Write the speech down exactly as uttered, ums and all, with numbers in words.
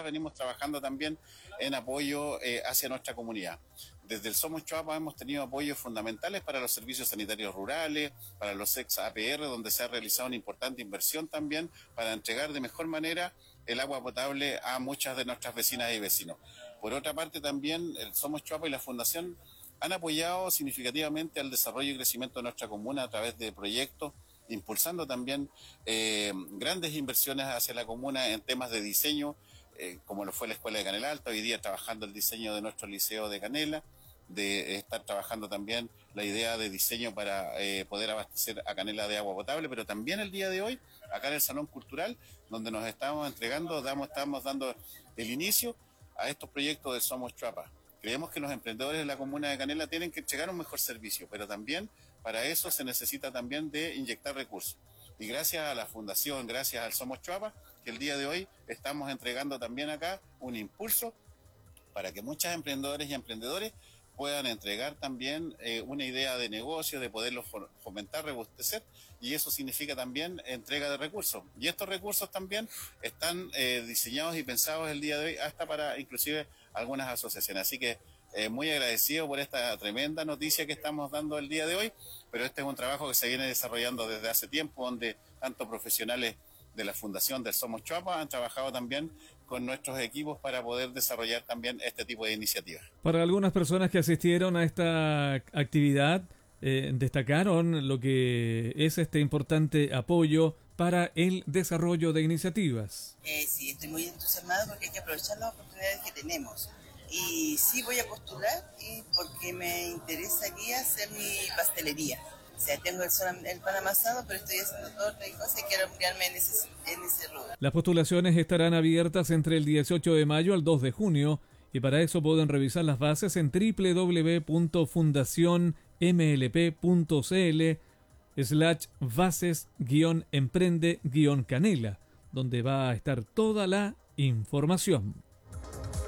venimos trabajando también en apoyo eh, hacia nuestra comunidad. Desde el Somos Choapa hemos tenido apoyos fundamentales para los servicios sanitarios rurales, para los ex A P R, donde se ha realizado una importante inversión también para entregar de mejor manera el agua potable a muchas de nuestras vecinas y vecinos. Por otra parte, también el Somos Choapa y la Fundación han apoyado significativamente al desarrollo y crecimiento de nuestra comuna a través de proyectos, impulsando también eh, grandes inversiones hacia la comuna en temas de diseño, eh, como lo fue la Escuela de Canela Alta, hoy día trabajando el diseño de nuestro liceo de Canela, de estar trabajando también la idea de diseño para eh, poder abastecer a Canela de agua potable, pero también el día de hoy, acá en el Salón Cultural, donde nos estamos entregando, damos, estamos dando el inicio a estos proyectos de Somos Choapa. Creemos que los emprendedores de la comuna de Canela tienen que entregar un mejor servicio, pero también para eso se necesita también de inyectar recursos. Y gracias a la Fundación, gracias al Somos Choapa, que el día de hoy estamos entregando también acá un impulso para que muchos emprendedores y emprendedores puedan entregar también eh, una idea de negocio, de poderlo fomentar, robustecer, y eso significa también entrega de recursos. Y estos recursos también están eh, diseñados y pensados el día de hoy hasta para inclusive algunas asociaciones. Así que eh, muy agradecido por esta tremenda noticia que estamos dando el día de hoy, pero este es un trabajo que se viene desarrollando desde hace tiempo, donde tanto profesionales de la Fundación del Somos Choapa han trabajado también con nuestros equipos para poder desarrollar también este tipo de iniciativas. Para algunas personas que asistieron a esta actividad, eh, destacaron lo que es este importante apoyo para el desarrollo de iniciativas. Eh, sí, estoy muy entusiasmada porque hay que aprovechar las oportunidades que tenemos. Y sí voy a postular y porque me interesa aquí hacer mi pastelería. O sea, tengo el, el pan amasado, pero estoy haciendo torta y cosas y quiero ampliarme en ese, en ese rubro. Las postulaciones estarán abiertas entre el dieciocho de mayo al dos de junio y para eso pueden revisar las bases en doble u doble u doble u punto fundación m l p punto c l slash bases guión emprende guión canela, donde va a estar toda la información.